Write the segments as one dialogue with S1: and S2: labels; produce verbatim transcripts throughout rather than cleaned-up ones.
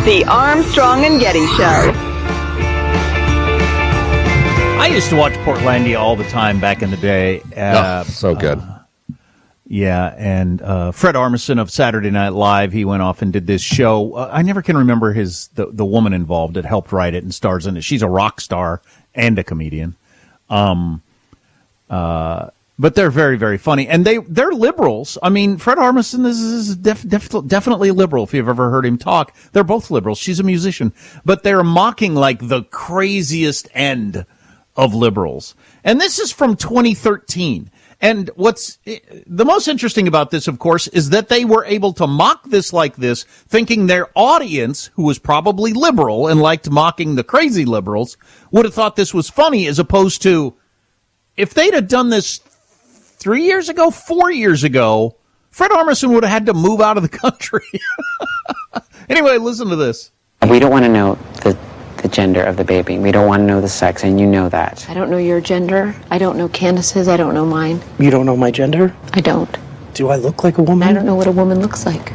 S1: The Armstrong and Getty Show.
S2: I used to watch Portlandia all the time back in the day. Uh,
S3: oh, so good.
S2: Uh, yeah, and uh, Fred Armisen of Saturday Night Live, he went off and did this show. Uh, I never can remember his the, the woman involved that helped write it and stars in it. She's a rock star and a comedian. Um, uh, but they're very, very funny. And they, they're liberals. I mean, Fred Armisen is, is def, def, definitely liberal if you've ever heard him talk. They're both liberals. She's a musician. But they're mocking like the craziest end of liberals. And this is from twenty thirteen. And what's the most interesting about this, of course, is that they were able to mock this like this, thinking their audience, who was probably liberal and liked mocking the crazy liberals, would have thought this was funny, as opposed to if they'd have done this three years ago, four years ago, Fred Armisen would have had to move out of the country. Anyway, listen to this.
S4: We don't want to know the the gender of the baby. We don't want to know the sex, and you know that.
S5: I don't know your gender. I don't know Candace's. I don't know mine.
S6: You don't know my gender?
S5: I don't.
S6: Do I look like a woman?
S5: I don't know what a woman looks like.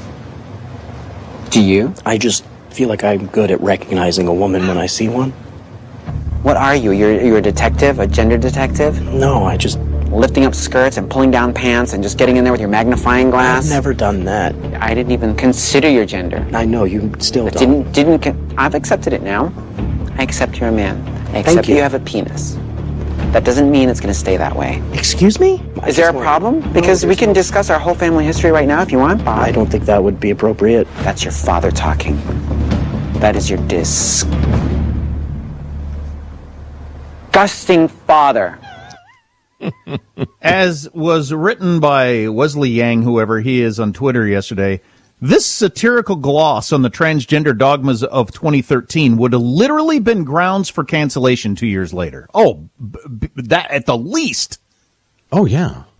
S4: Do you?
S6: I just feel like I'm good at recognizing a woman when I see one.
S4: What are you? You're, you're a detective? A gender detective?
S6: No, I just...
S4: Lifting up skirts and pulling down pants and just getting in there with your magnifying glass?
S6: I've never done that.
S4: I didn't even consider your gender.
S6: I know, you still
S4: But
S6: don't.
S4: Didn't, didn't, con- I've accepted it now. I accept you're a man. I accept
S6: Thank you.
S4: you have a penis. That doesn't mean it's going to stay that way.
S6: Excuse me? I
S4: Is there a
S6: just
S4: problem?
S6: want-
S4: Because
S6: No,
S4: we
S6: there's
S4: can
S6: no-
S4: discuss our whole family history right now if you want.
S6: I don't think that would be appropriate.
S4: That's your father talking. That is your disgusting father.
S2: As was written by Wesley Yang, whoever he is, on Twitter yesterday, this satirical gloss on the transgender dogmas of twenty thirteen would have literally been grounds for cancellation two years later. Oh, b- b- that at the least.
S3: Oh, yeah.